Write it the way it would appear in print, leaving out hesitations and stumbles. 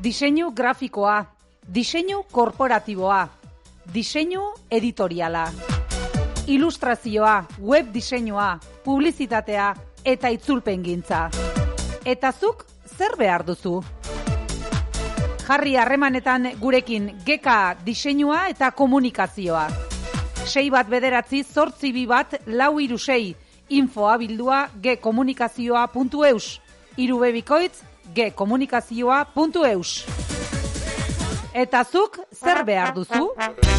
Diseinu grafikoa, diseinu korporatiboa, diseinu editoriala, ilustrazioa, web diseinua, publizitatea eta itzulpengintza. Eta zuk zer behar duzu? Jarri harremanetan gurekin GK diseinua eta komunikazioa. 61982 info abildua gkomunikazioa.eus 3 bikoitz gkomunikazioa.eus. Eta zuk zer behar duzu?